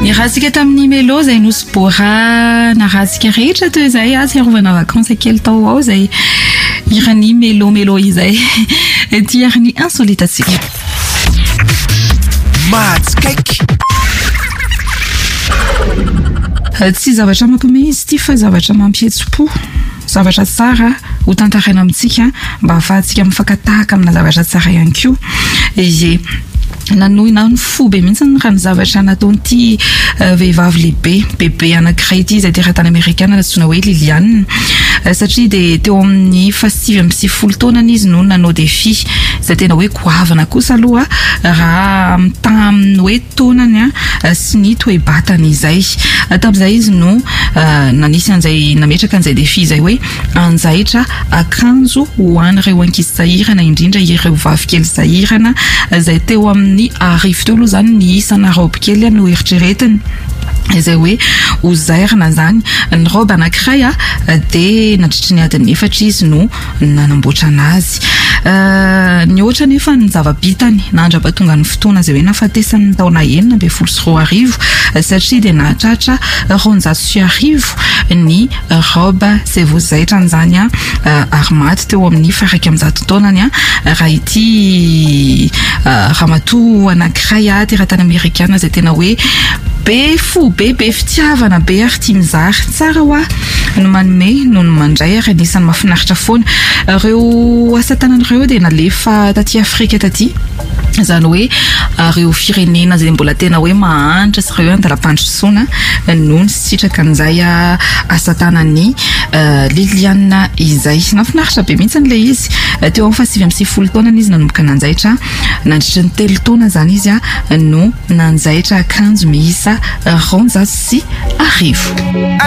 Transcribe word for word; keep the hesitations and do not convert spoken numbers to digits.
Niratsika tamin'ny Melo zay nosy-bora naratsika rehetra toy izay azy arovana vakansa kely tao ao zay irany Melo Melo izay ty ariny insolitatsika Matskaiky tsy zavatra mampiomehy izy ty fa zavatra mampihetsi-po zavatra tsara ho tantaraina amintsika mba ahafahantsika mifankatahaka amina zavatra tsara ihany koa izy nanohy na ny fo be mihitsy raha ny zavatra nataon'ity vehivavy lehibe bebe anankiray ity izay teratany amerikana natsoina hoe Liliane satria dia teo amin'ny fasivy amby sivifolo taonany izy no nanao défi izay tena hoe goavana kosa aloha raha tamin'ny hoe taonany sy ny toe-batany izay tamin'izay izy no nanisy an'izay nametraka an'izay défi izay hoe anjaitra akanjo ho an'ireo ankizy sahirana indrindra ireo vavikely sahirana izay teo amin'ny arivo teo aloha zany ny isana robe kely no eritreretiny izay hoe ho zairina zany ny robe anankiray dia nadritry ny adiny efatra izy no nanamboatra anazy ny ohatra nefa ny zava-bitany nandrapatonga ny fotoana izay hoe nahafatesany taona enina amby folo sy roa arivo satria dia nahatratra roanjato sy arivo ny robe izay voazaitra an'izany ary maty teo amin'ny faraka am'jato taonany raha ity ramatoa anankiray teratany amerikana izay tena hoe be fo be be fitiavana be ary tia mizary tsara hoa no manome no no mandray ary anisan'ny mahafinaritra foana ireo asa tanan'ireo dia nalefa taty Afrika taty zany hoe ireo firenena izay mbola tena hoe mahantra sy ireo andalam-pandrosoana no ny sitraka an'izay asa tanany Liliane izay nafinaritra be mihitsy n'ilay izy teo amin'ny fasivy amby sivifolo taonany izy nanomboka nanjaitra nandritra ny telo taona zany izy no nanjaitra akanjo miisa roanjato sy arivo